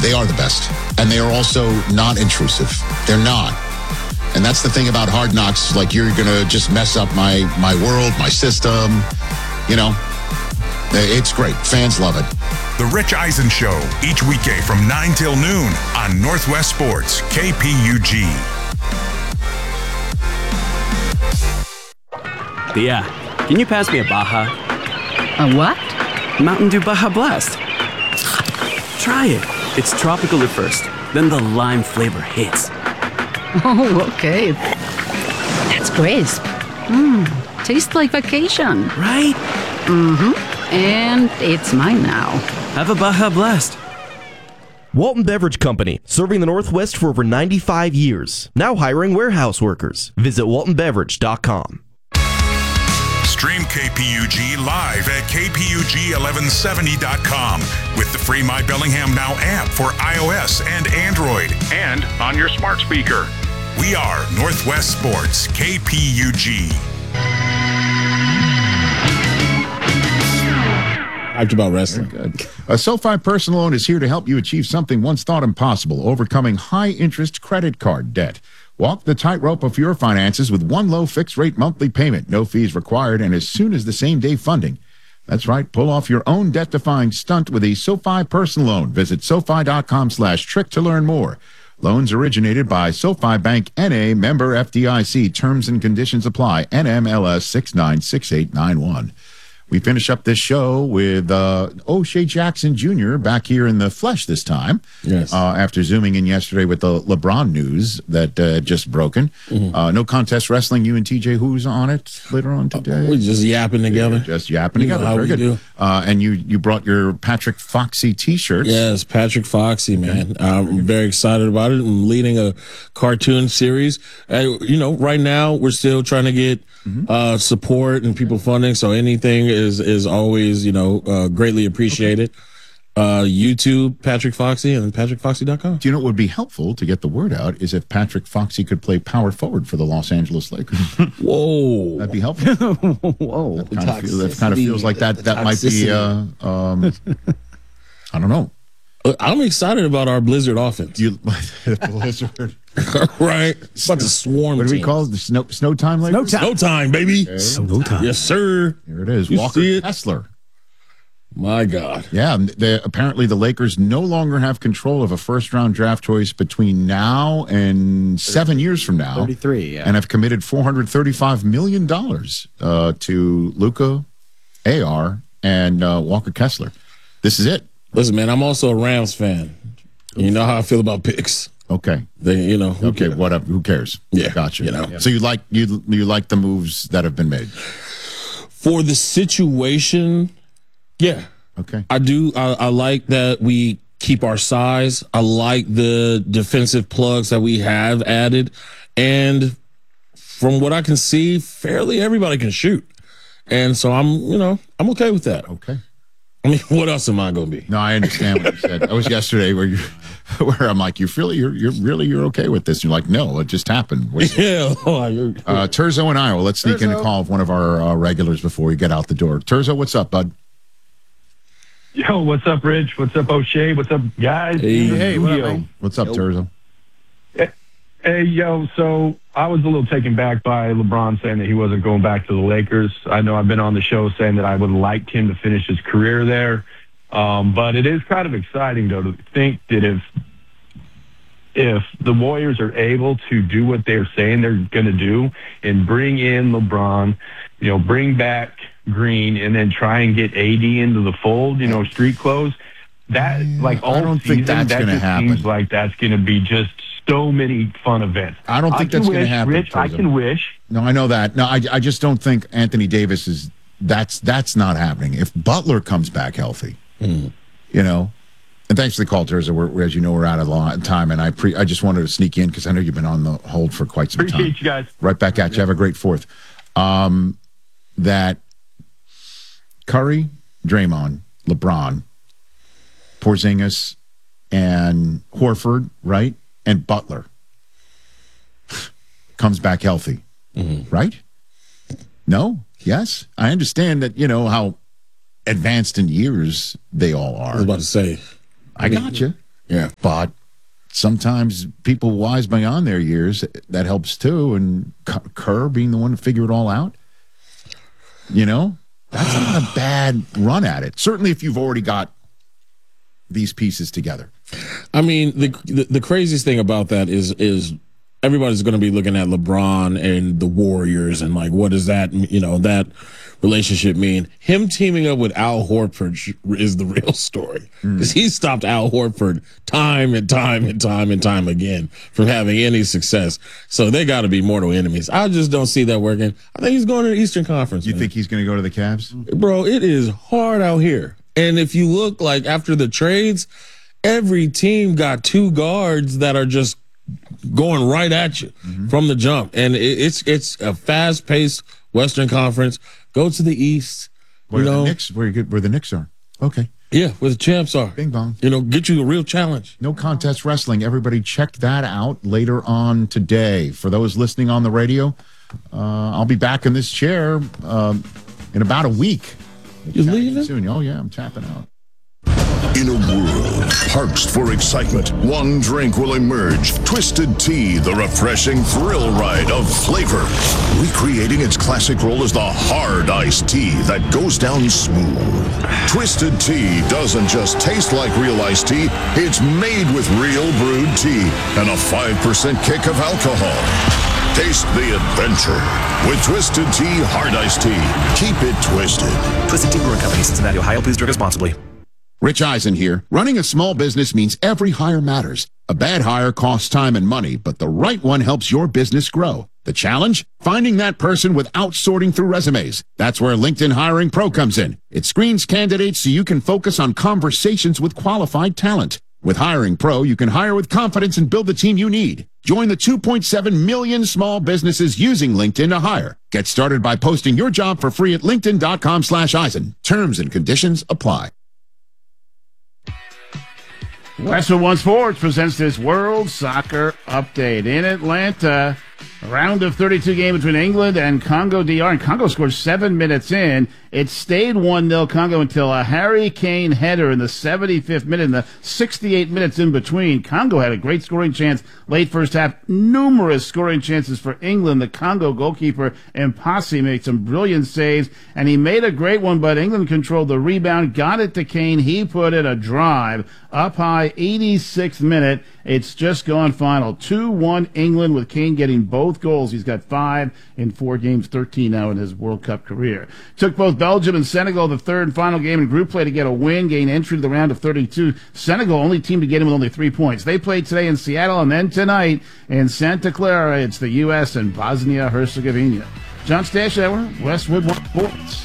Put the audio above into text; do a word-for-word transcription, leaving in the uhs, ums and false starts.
they are the best. And they are also non-intrusive. They're not. And that's the thing about Hard Knocks. Like, you're going to just mess up my, my world, my system. You know, it's great. Fans love it. The Rich Eisen Show, each weekday from nine till noon on Northwest Sports, K P U G. Thea, can you pass me a Baja? A what? Mountain Dew Baja Blast. Try it. It's tropical at first, then the lime flavor hits. Oh, okay. That's crisp. Mmm, tastes like vacation. Right? Mm-hmm. And it's mine now. Have a Baja Blast. Walton Beverage Company, serving the Northwest for over ninety-five years. Now hiring warehouse workers. Visit walton beverage dot com. Stream K P U G live at k p u g eleven seventy dot com with the free My Bellingham Now app for iOS and Android and on your smart speaker. We are Northwest Sports, K P U G. Hyped about wrestling. Good. A SoFi personal loan is here to help you achieve something once thought impossible, overcoming high-interest credit card debt. Walk the tightrope of your finances with one low fixed-rate monthly payment, no fees required, and as soon as the same-day funding. That's right. Pull off your own debt-defying stunt with a SoFi personal loan. Visit sofi dot com slash trick to learn more. Loans originated by SoFi Bank N A, member F D I C. Terms and conditions apply. N M L S six nine six eight nine one. We finish up this show with uh, O'Shea Jackson Junior back here in the flesh this time. Yes. Uh, after zooming in yesterday with the LeBron news that uh, just broken. Mm-hmm. uh, no contest wrestling. You and T J, who's on it later on today? We're just yapping together. Just yapping you together. Know how Very we good. Do. Uh, and you you brought your Patrick Foxy T-shirts. Yes, Patrick Foxy, man. I'm very excited about it. I'm leading a cartoon series. And, you know, right now we're still trying to get mm-hmm. uh, support and people funding. So anything is is always, you know, uh, greatly appreciated. Okay. Uh, YouTube, Patrick Foxy, and patrick foxy dot com. Do you know what would be helpful to get the word out is if Patrick Foxy could play power forward for the Los Angeles Lakers. Whoa. That'd be helpful. Whoa. That kind, of feel, that kind of feels like that that might be, uh, um, I don't know. I'm excited about our Blizzard offense. You, Blizzard. Right. It's about to swarm. What do we teams. call it? The snow, snow time Lakers? Snow time. Snow time, baby. Okay. Snow time. Yes, sir. Here it is. You Walker see it? Kessler. My God. Yeah, they, apparently the Lakers no longer have control of a first-round draft choice between now and seven years from now. thirty-three, yeah. And have committed four hundred thirty-five million dollars uh, to Luka, A R, and uh, Walker Kessler. This is it. Listen, man, I'm also a Rams fan. You know how I feel about picks. Okay. They, you know. Who okay, cares? what up? Who cares? Yeah. Gotcha. You know. So you like you you like the moves that have been made? For the situation, yeah. Okay. I do. I, I like that we keep our size. I like the defensive plugs that we have added. And from what I can see, fairly everybody can shoot. And so I'm, you know, I'm okay with that. Okay. I mean, what else am I going to be? No, I understand what you said. That was yesterday where you, where I'm like, you really, you're, you're really, you're okay with this. You're like, no, it just happened. Yeah. Oh, you're, you're... Uh, Terzo and Iowa. Let's sneak Terzo. in a call of one of our uh, regulars before we get out the door. Terzo, what's up, bud? Yo, what's up, Rich? What's up, O'Shea? What's up, guys? Hey, hey what up, yo. man? What's up, Terzo? Hey, hey, yo. So I was a little taken back by LeBron saying that he wasn't going back to the Lakers. I know I've been on the show saying that I would have liked him to finish his career there. Um, but it is kind of exciting, though, to think that if if the Warriors are able to do what they're saying they're going to do and bring in LeBron, you know, bring back Green, and then try and get A D into the fold, you know, street clothes, that, like, all I don't season, think that's that going to just happen. seems like that's going to be just so many fun events. I don't think I that's can going to wish, happen. Rich, I Terzo. can wish. No, I know that. No, I, I just don't think Anthony Davis is. That's that's not happening. If Butler comes back healthy, Mm. you know. And thanks for the call, Terzo. We're, as you know, we're out of long time, and I pre. I just wanted to sneak in because I know you've been on the hold for quite some Appreciate time. you guys. Right back at you. Have a great fourth. Um, that Curry, Draymond, LeBron, Porzingis, and Horford, right, and Butler comes back healthy, Mm-hmm. right? No? Yes? I understand that, you know, how advanced in years they all I was are. about to say. I got you. Yeah. But sometimes people wise beyond their years, that helps too. And Kerr being the one to figure it all out, you know, that's not a bad run at it. Certainly if you've already got these pieces together. I mean, the, the the craziest thing about that is is everybody's going to be looking at LeBron and the Warriors and like, what does that, you know, that relationship mean? Him teaming up with Al Horford is the real story, because mm. he stopped Al Horford time and time and time and time again from having any success. So they got to be mortal enemies. I just don't see that working. I think he's going to the Eastern Conference. You man. think he's going to go to the Cavs? Bro, it is hard out here. And if you look like after the trades, every team got two guards that are just going right at you mm-hmm. from the jump. And it, it's it's a fast-paced Western Conference. Go to the East. Where you know, the Knicks, where, you get, where the Knicks are. Okay. Yeah, where the champs are. Bing bong. You know, get you a real challenge. No Contest Wrestling. Everybody check that out later on today. For those listening on the radio, uh, I'll be back in this chair uh, in about a week. You're leaving? Soon. Oh, yeah, I'm tapping out. In a world parched for excitement, one drink will emerge. Twisted Tea, the refreshing thrill ride of flavor. Recreating its classic role as the hard iced tea that goes down smooth. Twisted Tea doesn't just taste like real iced tea, it's made with real brewed tea and a five percent kick of alcohol. Taste the adventure with Twisted Tea Hard Iced Tea. Keep it twisted. Twisted Tea Brewing Company, Cincinnati, Ohio. Please drink responsibly. Rich Eisen here. Running a small business means every hire matters. A bad hire costs time and money, but the right one helps your business grow. The challenge? Finding that person without sorting through resumes. That's where LinkedIn Hiring Pro comes in. It screens candidates so you can focus on conversations with qualified talent. With Hiring Pro, you can hire with confidence and build the team you need. Join the two point seven million small businesses using LinkedIn to hire. Get started by posting your job for free at linkedin.com slash Eisen. Terms and conditions apply. Westwood One Sports presents this World Soccer Update. In Atlanta, a round of thirty-two game between England and Congo D R, and Congo scored seven minutes in. It stayed one nil Congo until a Harry Kane header in the seventy-fifth minute, and the sixty-eight minutes in between. Congo had a great scoring chance late first half. Numerous scoring chances for England. The Congo goalkeeper, Mpasi, made some brilliant saves, and he made a great one, but England controlled the rebound, got it to Kane. He put in a drive up high, eighty-sixth minute. It's just gone final. two one England, with Kane getting both goals. He's got five in four games, thirteen now in his World Cup career. Took both Belgium and Senegal the third and final game in group play to get a win, gain entry to the round of thirty-two. Senegal, only team to get in with only three points. They played today in Seattle, and then tonight in Santa Clara. It's the U S and Bosnia-Herzegovina. John Stashower, Westwood One Sports.